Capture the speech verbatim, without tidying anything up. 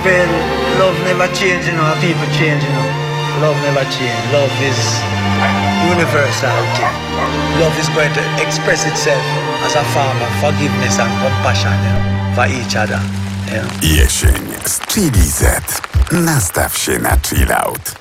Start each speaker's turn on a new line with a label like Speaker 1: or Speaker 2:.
Speaker 1: Well, love never change, you know, people change, you know. Love never change. Love is universality. Love is going to express itself as a form of forgiveness and compassion, you know, for each other. You know.
Speaker 2: Jesień z Chili Z. Nastaw się na chill out.